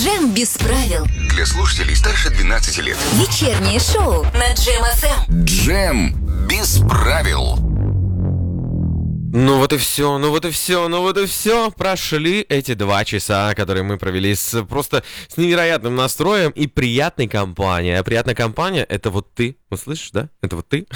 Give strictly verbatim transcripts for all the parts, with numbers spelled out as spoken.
Джем без правил. Для слушателей старше двенадцати лет. Вечернее шоу на Джем эф эм. Джем без правил. Ну вот и все, ну вот и все, ну вот и все. Прошли эти два часа, которые мы провели с просто с невероятным настроем и приятной компанией. А приятная компания — это вот ты. Вот слышишь, да? Это вот ты.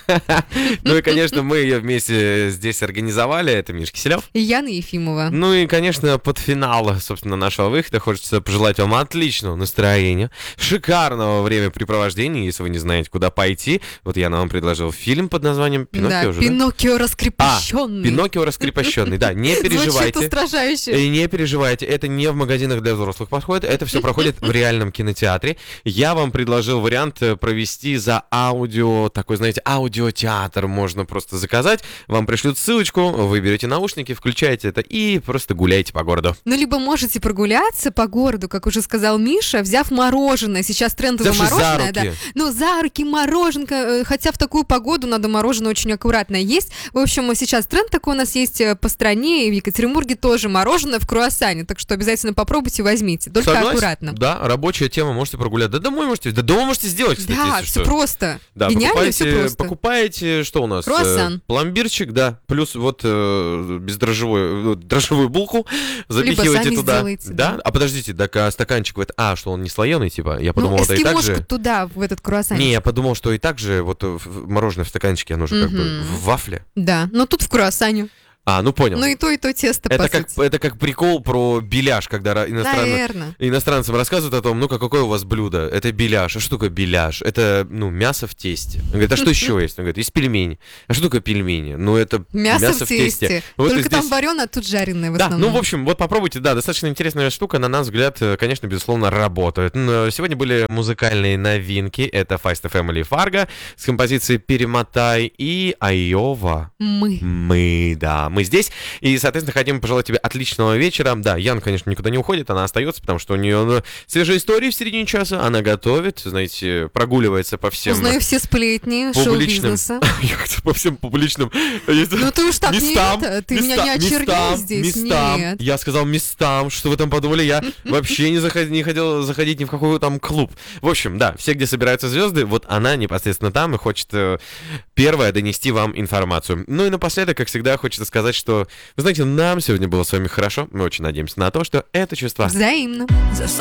Ну и, конечно, мы ее вместе здесь организовали. Это Миша Киселев. И Яна Ефимова. Ну и, конечно, под финал, собственно, нашего выхода хочется пожелать вам отличного настроения, шикарного времяпрепровождения, если вы не знаете, куда пойти. Вот я вам предложил фильм под названием «Пиноккио» Да, уже, Пиноккио да? раскрепощенный. А, Пиноккио раскрепощенный, да, не переживайте. Звучит устрашающе. И не переживайте, это не в магазинах для взрослых подходит, это все проходит в реальном кинотеатре. Я вам предложил вариант провести за аудио, такой, знаете, аудиотеатр можно просто заказать. Вам пришлют ссылочку, вы берете наушники, включаете это и просто гуляйте по городу. Ну, либо можете прогуляться по городу, как уже сказал Миша, взяв мороженое. Сейчас трендовое Взявшись за мороженое. Да. руки. Ну, за руки, мороженка. Хотя в такую погоду надо мороженое очень аккуратно есть. В общем, сейчас тренд такой у нас есть по стране, и в Екатеринбурге тоже мороженое в круассане. Так что обязательно попробуйте, возьмите. Только Согласен? аккуратно. Да, рабочая тема, можете прогулять. Да домой можете, да дома можете сделать, кстати, Да, если все что. просто. Да, Гениально, все покупаете, просто. покупаете, что у нас? Круассан. Э, пломбирчик, да, плюс вот э, бездрожжевую, дрожжевую булку запихиваете сами туда. сделаете, Да? да. А подождите, так а стаканчик в это... А, что он не слоеный, типа? Я подумал, Ну, это и так эскимошку же... туда, в этот круассан. Не, я подумал, что и так же вот в- в- мороженое в стаканчике, оно же как бы Мгм. в вафле. Да, но тут в круассане. А, ну понял. Ну и то, и то тесто, это, по как, сути. это как прикол про беляш, когда ра- иностранно... Наверно. иностранцам рассказывают о том, ну-ка, какое у вас блюдо? Это беляш. А что такое беляш? Это, ну, мясо в тесте. Он говорит, а что еще есть? Он говорит, есть пельмени. А что такое пельмени? Ну, это Мясо, в тесте. Вот и Только там здесь- вареное, а тут жареное в Да, основном. ну, в общем, вот попробуйте, да, достаточно интересная штука, на наш взгляд, э, конечно, безусловно, работает. Но сегодня были музыкальные новинки, это Feist Family Fargo с композицией «Перемотай» и Айова. Мы. Мы, да, мы здесь, и, соответственно, хотим пожелать тебе отличного вечера. Да, Ян, конечно, никуда не уходит, она остается, потому что у нее ну, свежие истории в середине часа, она готовит, знаете, прогуливается по всем... Узнаю все сплетни публичным, шоу-бизнеса. я хотел по всем публичным Ну ты уж так не местам, это, ты меня места- не очерняй местам, здесь, местам. нет. Я сказал местам, что вы там подумали, я вообще не, заход- не хотел заходить ни в какой там клуб. В общем, да, все, где собираются звезды, вот она непосредственно там и хочет э, первая донести вам информацию. Ну и напоследок, как всегда, хочется сказать, что, вы знаете, нам сегодня было с вами хорошо, мы очень надеемся на то, что это чувство Взаимно.